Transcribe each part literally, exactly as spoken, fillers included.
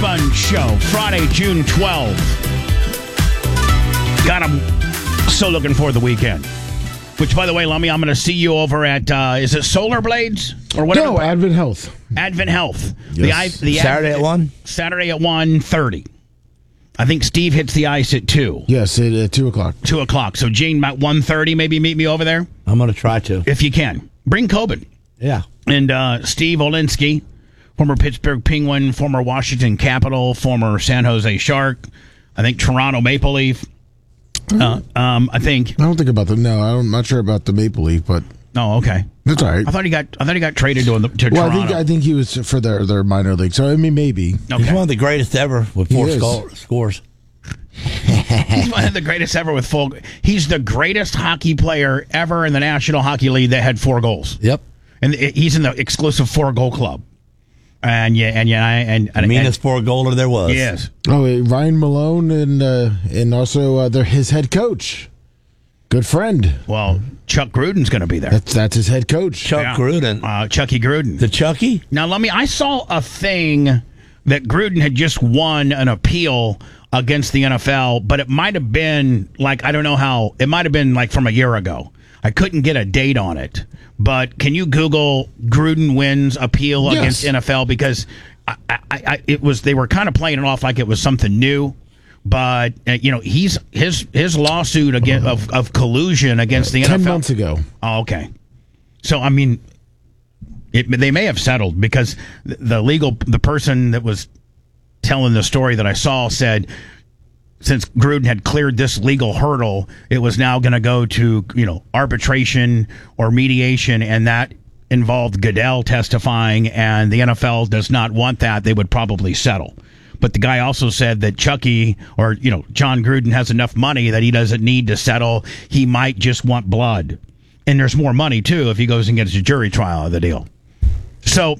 Fun Show, Friday, June twelfth. God, I'm so looking forward to the weekend. Which, by the way, Lummy, I'm going to see you over at, uh, is it Solar Blades? Or whatever? No, Advent Health. Advent Health. Yes. The, the Saturday Advent, at one? Saturday at one thirty. I think Steve hits the ice at two. Yes, at, at two o'clock. two o'clock. So, Gene, at one thirty, maybe meet me over there? I'm going to try to. If you can. Bring Coben. Yeah. And uh, Steve Olinsky, former Pittsburgh Penguin, former Washington Capital, former San Jose Shark, I think Toronto Maple Leaf. Uh, um, I think. I don't think about the no. I'm not sure about the Maple Leaf, but Oh, okay. that's all right. I thought he got. I thought he got traded to, to Well, I Toronto. think I think he was for their, their minor league. So I mean, maybe. Okay. He's one of the greatest ever with four He is. sco- scores. He's one of the greatest ever with full. He's the greatest hockey player ever in the National Hockey League that had four goals, Yep. and he's in the exclusive four goal club. And yeah, and yeah, and, and Meanest four goaler there was. Yes. Oh, wait, Ryan Malone and uh, and also uh, they're his head coach, good friend. Well, Chuck Gruden's going to be there. That's that's his head coach. Chuck Yeah. Gruden. Uh, Chucky Gruden. The Chucky? Now, let me. I saw a thing that Gruden had just won an appeal against the N F L, but it might have been like I don't know how. It might have been like from a year ago. I couldn't get a date on it. But can you Google Gruden wins appeal Yes. against N F L? Because I, I, I, it was they were kind of playing it off like it was something new. But uh, you know, he's his his lawsuit against of, of collusion against the Ten N F L months ago. Oh, okay. So I mean, it, they may have settled because the, the legal the person that was telling the story that I saw said since Gruden had cleared this legal hurdle, it was now going to go to you know arbitration or mediation, and that involved Goodell testifying, and the N F L does not want that. They would probably settle. But the guy also said that Chucky or, you know, John Gruden has enough money that he doesn't need to settle. He might just want blood. And there's more money, too, if he goes and gets a jury trial of the deal. So,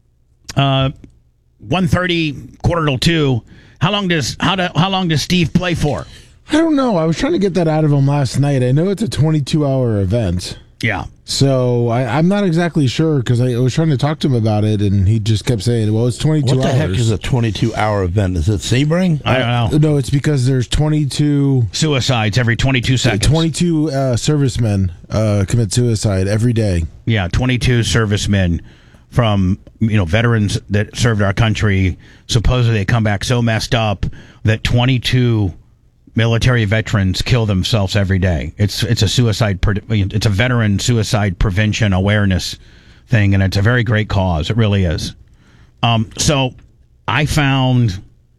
uh, one thirty, quarter till two, how long does how do, how long does Steve play for? I don't know. I was trying to get that out of him last night. I know it's a twenty-two hour event. Yeah. So I, I'm not exactly sure because I, I was trying to talk to him about it, and he just kept saying, "Well, it's twenty-two What the hours." heck is a twenty-two hour event? Is it Sebring? I don't know. No, it's because there's twenty-two, Suicides every twenty-two seconds. twenty-two uh, servicemen uh, commit suicide every day. Yeah, twenty-two servicemen from, you know, veterans that served our country. Supposedly they come back so messed up that twenty-two military veterans kill themselves every day. It's it's a suicide. It's a veteran suicide prevention awareness thing, and it's a very great cause. It really is. Um, so I found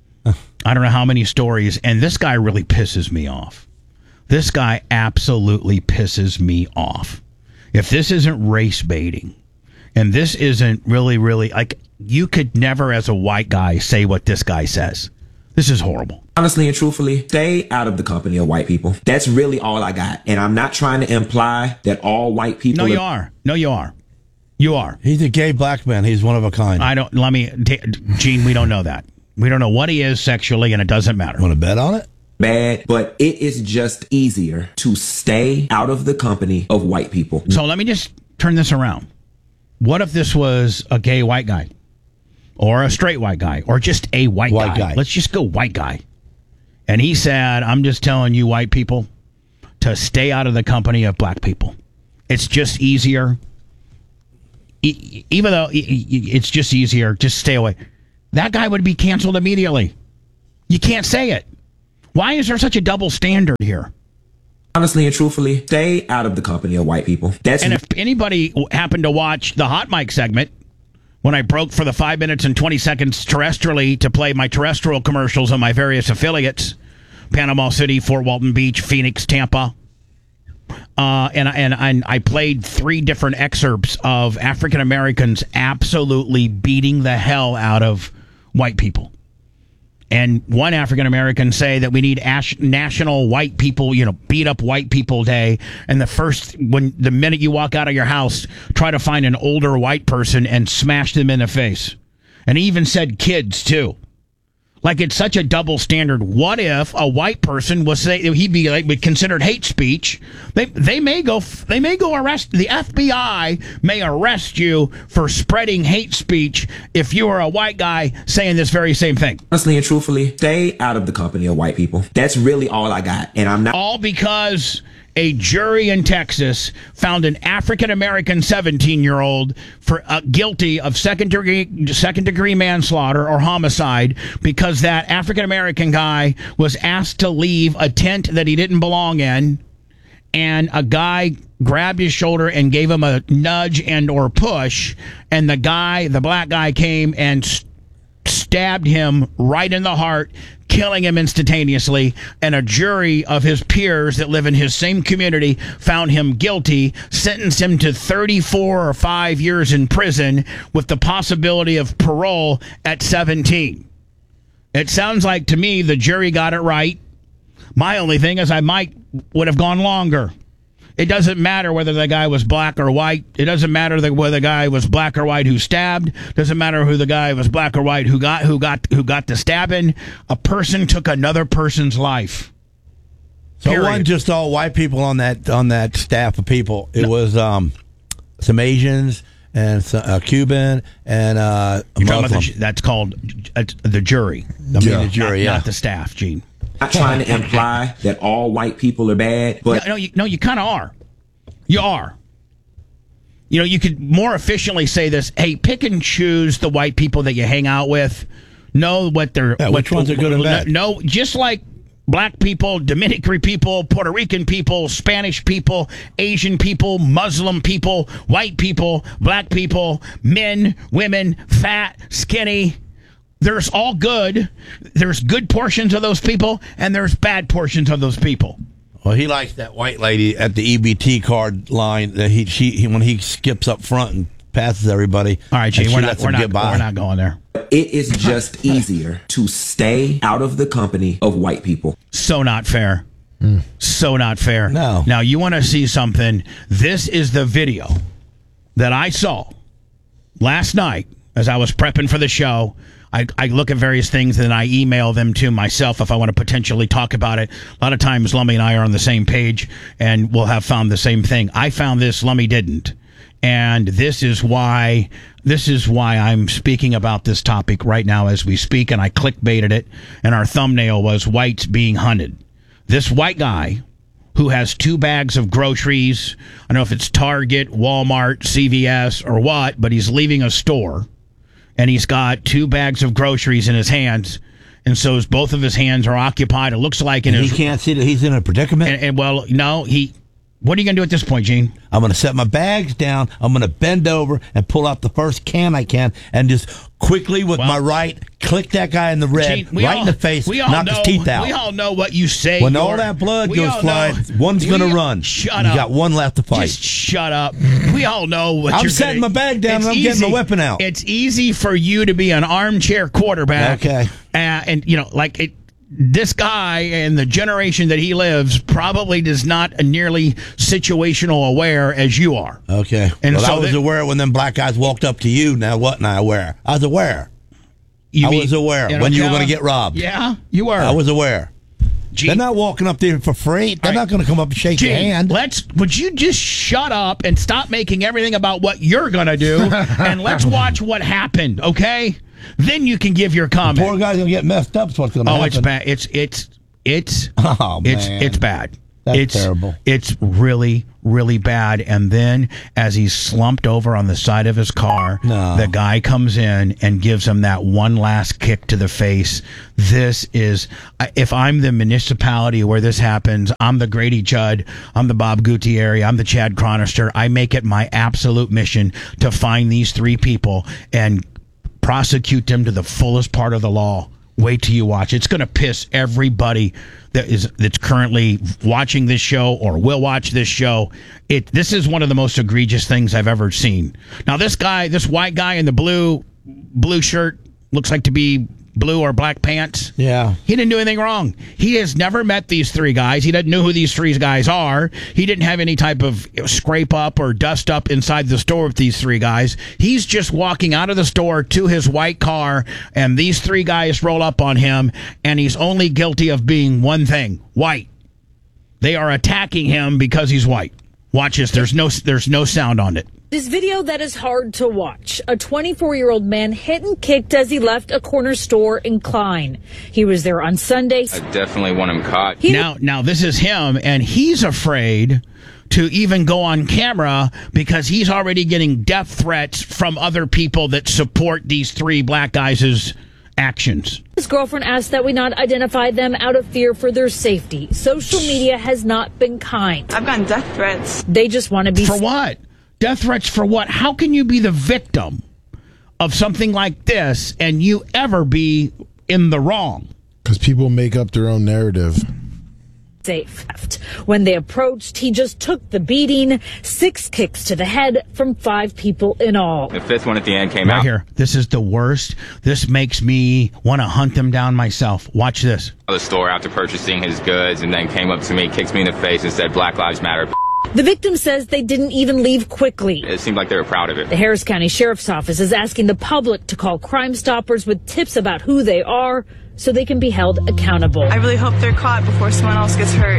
I don't know how many stories, and this guy really pisses me off. This guy absolutely pisses me off. If this isn't race baiting, and this isn't really, really like you could never, as a white guy, say what this guy says. This is horrible. Honestly and truthfully, stay out of the company of white people. That's really all I got. And I'm not trying to imply that all white people... No, you are. No, you are. You are. He's a gay black man. He's one of a kind. I don't... Let me... Gene, we don't know that. We don't know what he is sexually, and it doesn't matter. Want to bet on it? Bad, but it is just easier to stay out of the company of white people. So let me just turn this around. What if this was a gay white guy? Or a straight white guy? Or just a white, White guy? guy. Let's just go white guy. And he said, I'm just telling you white people to stay out of the company of black people. It's just easier. E- even though e- e- it's just easier, just stay away. That guy would be canceled immediately. You can't say it. Why is there such a double standard here? Honestly and truthfully, stay out of the company of white people. That's And if anybody happened to watch the Hot Mic segment, when I broke for the five minutes and twenty seconds terrestrially to play my terrestrial commercials on my various affiliates, Panama City, Fort Walton Beach, Phoenix, Tampa, uh, and, and, and I played three different excerpts of African Americans absolutely beating the hell out of white people. And one African American say that we need Ash- National White People, you know, beat up white people day. And the first, when the minute you walk out of your house, try to find an older white person and smash them in the face. And he even said kids too. Like it's such a double standard. What if a white person was say he'd be like be considered hate speech? They they may go they may go arrest the F B I may arrest you for spreading hate speech if you are a white guy saying this very same thing. Honestly and truthfully, stay out of the company of white people. That's really all I got, and I'm not. All because a jury in Texas found an African-American seventeen-year-old for uh, guilty of second degree second degree manslaughter or homicide because that African-American guy was asked to leave a tent that he didn't belong in, and a guy grabbed his shoulder and gave him a nudge and or push, and the guy, the black guy, came and st- stabbed him right in the heart, killing him instantaneously, and a jury of his peers that live in his same community found him guilty, sentenced him to thirty-four or five years in prison with the possibility of parole at seventeen. It sounds like to me the jury got it right. My only thing is I might would have gone longer. It doesn't matter whether the guy was black or white. It doesn't matter whether the guy was black or white who stabbed. Doesn't matter who the guy was black or white who got who got who got the stabbing. A person took another person's life. So Period. it wasn't just all white people on that on that staff of people. It No. was um, some Asians and some, a Cuban and uh, a You're talking about Muslim. the, that's called uh, the jury. I mean, Yeah. the jury, not, yeah. not the staff, Gene. Not trying to imply that all white people are bad, but No, you, no, you kind of are. You are. You know, you could more efficiently say this. Hey, pick and choose the white people that you hang out with. Know what they're. Yeah, what, which ones are good and bad. No, just like black people, Dominican people, Puerto Rican people, Spanish people, Asian people, Muslim people, white people, black people, men, women, fat, skinny. There's all good. There's good portions of those people, and there's bad portions of those people. Well, he likes that white lady at the E B T card line. That he, she, he, when he skips up front and passes everybody. All right, Gene, and she we're not, lets we're him not, get by. we're not going there. it is just easier to stay out of the company of white people. So not fair. So not fair. No. Now, you want to see something? This is the video that I saw last night as I was prepping for the show. I, I look at various things and I email them to myself if I want to potentially talk about it. A lot of times, Lummy and I are on the same page and we'll have found the same thing. I found this, Lummy didn't. And this is why this is why I'm speaking about this topic right now as we speak. And I clickbaited it. And our thumbnail was whites being hunted. This white guy who has two bags of groceries. I don't know if it's Target, Walmart, C V S, or what, but he's leaving a store. And he's got two bags of groceries in his hands. And so his, both of his hands are occupied. It looks like in And his... he can't see that he's in a predicament. And, and well, no, he... What are you going to do at this point, Gene? I'm going to set my bags down. I'm going to bend over and pull out the first can I can and just quickly with Well, my right click that guy in the red, Gene, we right all- in the face, we all knock know, his teeth out. We all know what you say. When all you're- that blood we goes all flying, know- one's we- going to run. Shut you up. got one left to fight. Just shut up. We all know what I'm you're setting gonna, my bag down It's and I'm getting my weapon out. It's easy for you to be an armchair quarterback. Okay. Uh, and, you know, like it. This guy and the generation that he lives probably does not nearly situational aware as you are. Okay. And well, so I was that- aware when them black guys walked up to you. Now, what? Now, aware? I was aware. You I mean- was aware you know, when you were yeah, going to get robbed. Yeah, you were. I was aware. Gene, They're not walking up there for free. They're All right. not going to come up and shake Gene, your hand. let's. Would you just shut up and stop making everything about what you're going to do, and let's watch what happened, okay? Then you can give your comment. Poor guy's going to get messed up. Is what's going to Oh, happen. it's bad. It's it's it's Oh, it's man. it's bad. That's it's terrible. It's really really bad. And then as he's slumped over on the side of his car, No. the guy comes in and gives him that one last kick to the face. This is I- if I'm the municipality where this happens, I'm the Grady Judd, I'm the Bob Gutierrez, I'm the Chad Chronister. I make it my absolute mission to find these three people and prosecute them to the fullest part of the law. Wait till you watch. It's going to piss everybody that is that's currently watching this show or will watch this show. It this is one of the most egregious things I've ever seen. Now this guy, this white guy in the blue blue shirt looks like to be blue or black pants. Yeah. He didn't do anything wrong. He has never met these three guys. He doesn't know who these three guys are. He didn't have any type of scrape up or dust up inside the store with these three guys. He's just walking out of the store to his white car, and these three guys roll up on him, and he's only guilty of being one thing: white. They are attacking him because he's white. Watch this. There's no, there's no sound on it. This video that is hard to watch. A twenty-four-year-old man hit and kicked as he left a corner store in Klein. He was there on Sunday. I definitely want him caught. He Now, now this is him, and he's afraid to even go on camera because he's already getting death threats from other people that support these three black guys' actions. His girlfriend asked that we not identify them out of fear for their safety. Social media has not been kind. I've gotten death threats. They just want to be... For what? Death threats for what? How can you be the victim of something like this and you ever be in the wrong? Because people make up their own narrative. safe. When they approached, he just took the beating, six kicks to the head from five people in all. The fifth one at the end came Right out. here. This is the worst. This makes me want to hunt them down myself. Watch this. The store after purchasing his goods and then came up to me, kicked me in the face and said, "Black Lives Matter." The victim says they didn't even leave quickly. It seemed like they were proud of it. The Harris County Sheriff's Office is asking the public to call Crime Stoppers with tips about who they are so they can be held accountable. I really hope they're caught before someone else gets hurt.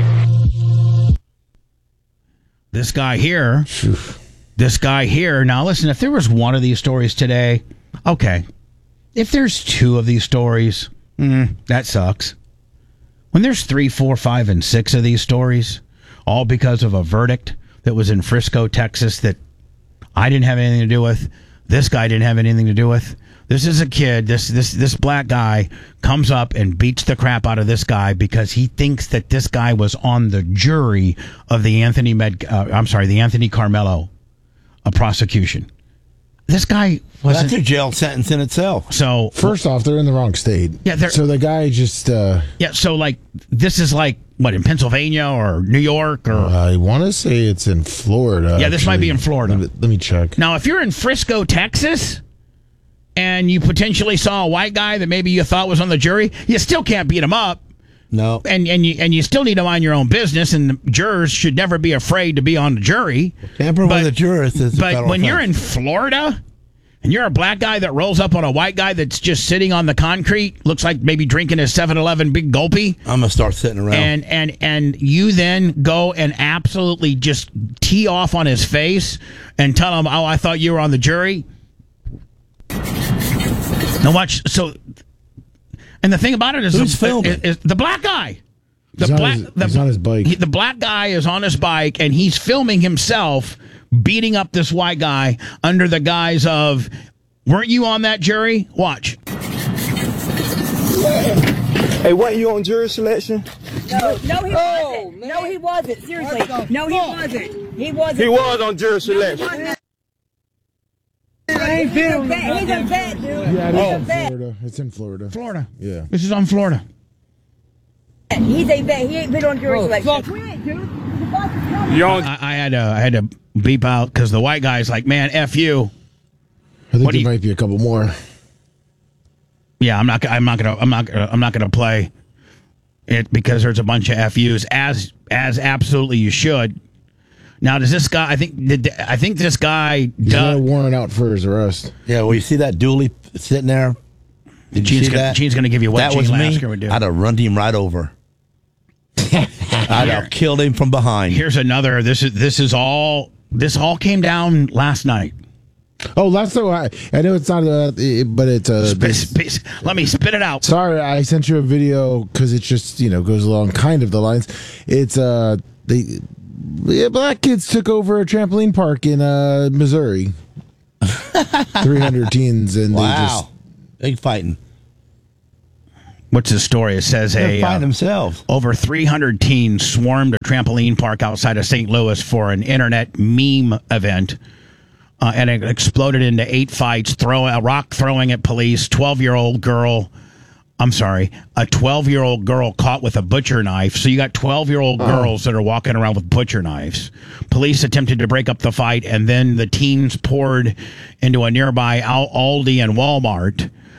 This guy here, this guy here. Now, listen, if there was one of these stories today, okay. If there's two of these stories, mm, that sucks. When there's three, four, five, and six of these stories, all because of a verdict that was in Frisco, Texas, that I didn't have anything to do with, this guy didn't have anything to do with. This is a kid, this this this black guy comes up and beats the crap out of this guy because he thinks that this guy was on the jury of the Anthony Med, uh, I'm sorry, the Anthony Carmelo uh, prosecution. This guy wasn't. That's a jail sentence in itself. So First off, they're in the wrong state. Yeah, they're- so the guy just, uh, yeah, so like this is like what, in Pennsylvania or New York or I want to say it's in Florida. Yeah, this might be actually. in Florida. Let me, let me check. Now, if you're in Frisco, Texas, and you potentially saw a white guy that maybe you thought was on the jury, you still can't beat him up, No. and and you and you still need to mind your own business. And the jurors should never be afraid to be on the jury. Tamper But- with a jurist is a But federal when you're in offense. Florida, and you're a black guy that rolls up on a white guy that's just sitting on the concrete, looks like maybe drinking his seven eleven Big Gulpy, I'm gonna start sitting around. and and and you then go and absolutely just tee off on his face and tell him, "Oh, I thought you were on the jury." Now watch. So, and the thing about it is, Who's the, filming? is, is the black guy. The He's on black. his- the, he's on his bike. he- the black guy is on his bike and he's filming himself beating up this white guy under the guise of, "Weren't you on that jury?" Watch. Hey, wasn't you on jury selection? No, no, he wasn't. No, he wasn't. Seriously. No, he wasn't. He wasn't. He was on jury selection. He's a vet. He's a vet, dude. Yeah, it is He's a in vet. Florida. It's in Florida. Florida. Yeah. This is on Florida. He's a vet. He ain't been on jury selection. Quit, dude. The boss is coming. You on? I, I had to I had to beep out because the white guy's like, "Man, F you." I think What do there you- might be a couple more. Yeah, I'm not. I'm not gonna. I'm not. Gonna, I'm not gonna play it because there's a bunch of F Us. As as absolutely you should. Now, does this guy? I think. Did, I think this guy. He's got a Does, warrant out for his arrest. yeah, well, you see that dually sitting there? Did you Gene's see gonna, that? Gene's gonna give you what that Gene was me. Lasker would do. I'd have run him right over. I'd have killed him from behind. Here's another. This is. This is all. This all came down last night. Oh, that's so. I, I know it's not, uh, it, but it's uh, Spit, spit, let me spit it out. Sorry, I sent you a video because it just you know goes along kind of the lines. It's uh they yeah, black kids took over a trampoline park in uh Missouri. Three hundred teens and they Wow. just Big fighting. What's the story? It says They're a fighting uh, themselves. over three hundred teens swarmed a trampoline park outside of Saint Louis for an internet meme event. Uh, and it exploded into eight fights, throwing a rock throwing at police. twelve-year-old girl, I'm sorry, a twelve-year-old girl caught with a butcher knife. So you got twelve-year-old girls that are walking around with butcher knives. Police attempted to break up the fight, and then the teens poured into a nearby Al- Aldi and Walmart.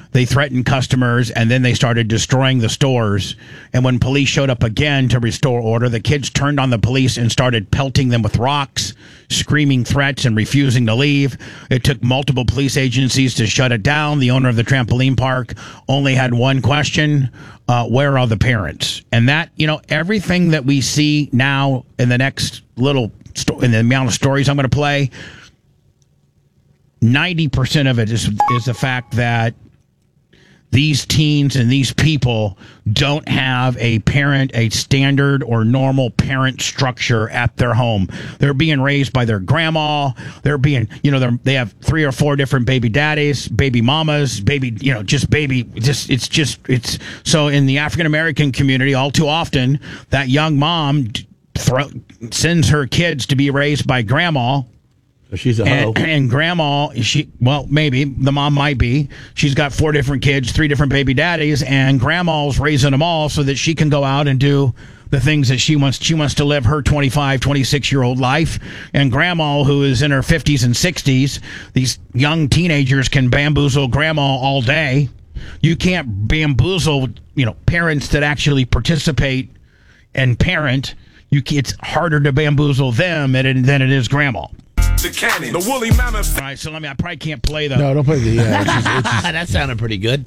They threatened customers, and then they started destroying the stores. And when police showed up again to restore order, the kids turned on the police and started pelting them with rocks, screaming threats and refusing to leave. It took multiple police agencies to shut it down. The owner of the trampoline park only had one question: uh, where are the parents? And that, you know, everything that we see now in the next little sto- in the amount of stories I'm going to play, ninety percent of it is is the fact that these teens and these people don't have a parent, a standard or normal parent structure at their home. They're being raised by their grandma. They're being, you know, they're, they have three or four different baby daddies, baby mamas, baby, you know, just baby, just, it's just, it's, so in the African American community, all too often, that young mom thro- sends her kids to be raised by grandma. She's a hoe. And, and grandma, she well, maybe the mom might be. She's got four different kids, three different baby daddies, and grandma's raising them all so that she can go out and do the things that she wants. She wants to live her twenty-five, twenty-six year old life. And grandma, who is in her fifties and sixties, these young teenagers can bamboozle grandma all day. You can't bamboozle, you know, parents that actually participate and parent. You, it's harder to bamboozle them than it, than it is grandma. The cannon, the woolly mammoth. All right, so let me. I probably can't play the. No, don't play the. Yeah, it's just, it's just, That sounded pretty good.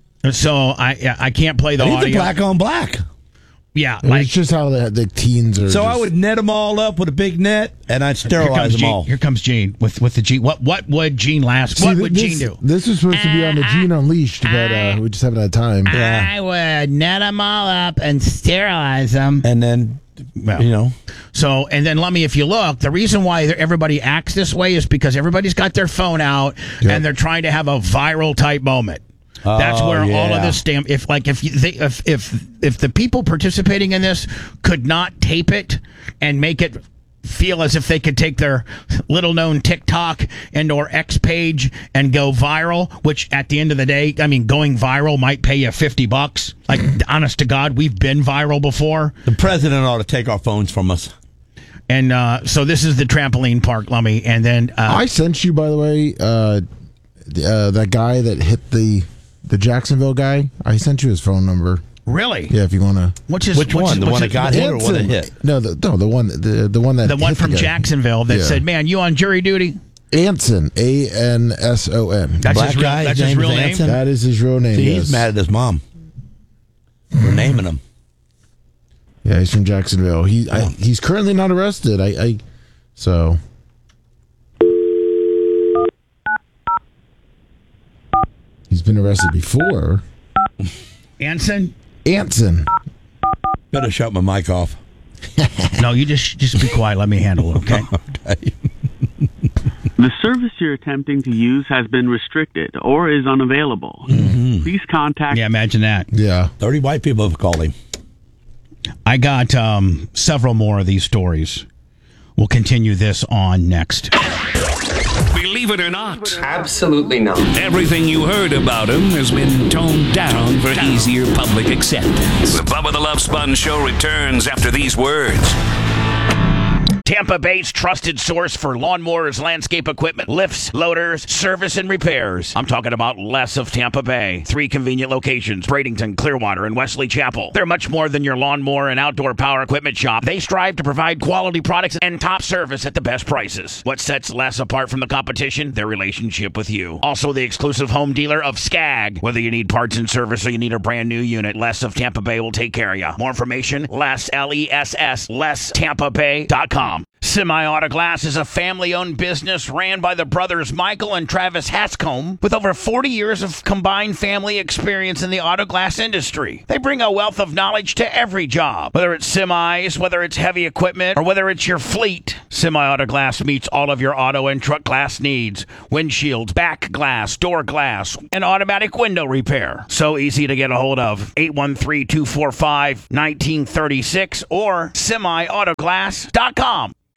So I I can't play the He's audio. a black on black. Yeah, it's like just how the, the teens are. So just, I would net them all up with a big net, and I'd here sterilize comes them Gene. all. Here comes Gene with with the Gene. What what would Gene last? See, What th- would this, Gene do? This was supposed to be on the Gene Unleashed, but uh, we just haven't had time. Yeah. I would net them all up and sterilize them. And then, Well, you know, So, and then, Lummy, if you look, the reason why everybody acts this way is because everybody's got their phone out Yep. and they're trying to have a viral type moment. That's Oh, where all yeah. of this stamp. If like if you, they, if if if the people participating in this could not tape it and make it feel as if they could take their little known TikTok and or X page and go viral, which at the end of the day, I mean, going viral might pay you fifty bucks. Like, honest to God, we've been viral before. the president ought to take our phones from us. And uh, so this is the trampoline park, Lummy. And then uh, I sent you, by the way, uh, the, uh, that guy that hit the the Jacksonville guy. I sent you his phone number. really, Yeah, if you want to. what's his, Which what's one? his- The what's one his- that got hit or one that hit? No, the no, the one the the one that the one hit from guy. Jacksonville that Yeah. said, "Man, you on jury duty?" Anson, A N S O N. That's Black his real, guy, that's his his name real is name. Anson? That is his real name. See, yes. he's mad at his mom. We're naming him. Yeah, he's from Jacksonville. He I, he's currently not arrested. I, I so. He's been arrested before. Anson? Anson. Better shut my mic off. No, you just just be quiet. Let me handle it, okay? Okay. The service you're attempting to use has been restricted or is unavailable. Please contact... Yeah, imagine that. Yeah. thirty white people have called him. I got um, several more of these stories. We'll continue this on next. Believe it or not, Absolutely not. everything you heard about him has been toned down for easier public acceptance. The Bubba the Love Sponge Show returns after these words. Tampa Bay's trusted source for lawnmowers, landscape equipment, lifts, loaders, service, and repairs. I'm talking about Les of Tampa Bay. Three convenient locations, Bradenton, Clearwater, and Wesley Chapel. They're much more than your lawnmower and outdoor power equipment shop. They strive to provide quality products and top service at the best prices. What sets Les apart from the competition? Their relationship with you. Also the exclusive home dealer of Skag. Whether you need parts and service or you need a brand new unit, Les of Tampa Bay will take care of you. More information, Les, L E S S, les tampa bay dot com. Semi-Auto Glass is a family-owned business ran by the brothers Michael and Travis Hatscombe with over forty years of combined family experience in the auto glass industry. They bring a wealth of knowledge to every job, whether it's semis, whether it's heavy equipment, or whether it's your fleet. Semi-Auto Glass meets all of your auto and truck glass needs. Windshields, back glass, door glass, and automatic window repair. So easy to get a hold of. eight one three, two four five, one nine three six or semi auto glass dot com.